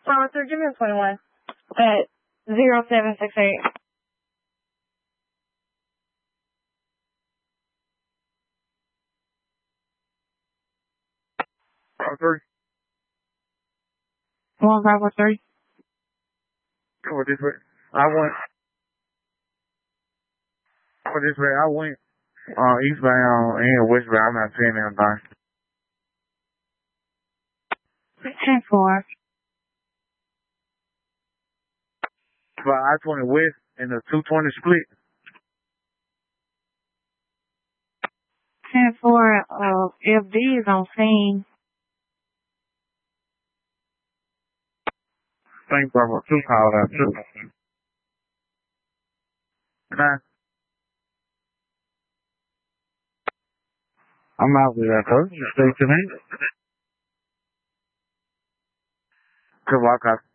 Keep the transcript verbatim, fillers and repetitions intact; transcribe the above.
Bravo three, give me a twenty-one. At zero seven six eight. Bravo three. One Bravo three. Over this way. I went. Over this way. I went uh, eastbound and westbound. I'm not seeing anything. ten four. But I twenty west and the two twenty split. ten four, uh, F D is on scene. Thank Bravo two called out too. Nah. I'm out with that person. Stay to me. Good walk out.